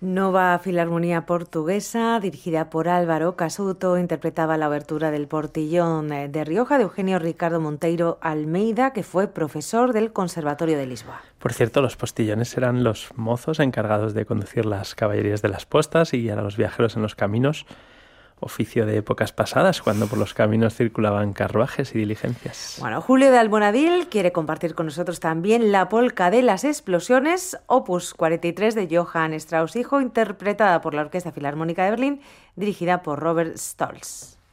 Nova Filarmonía Portuguesa, dirigida por Álvaro Casuto, interpretaba la obertura del Portillón de Rioja de Eugenio Ricardo Monteiro Almeida, que fue profesor del Conservatorio de Lisboa. Por cierto, los postillones eran los mozos encargados de conducir las caballerías de las postas y guiar a los viajeros en los caminos, oficio de épocas pasadas, cuando por los caminos circulaban carruajes y diligencias. Bueno, Julio de Albonadil quiere compartir con nosotros también la polca de las explosiones, opus 43 de Johann Strauss hijo, interpretada por la Orquesta Filarmónica de Berlín, dirigida por Robert Stolz.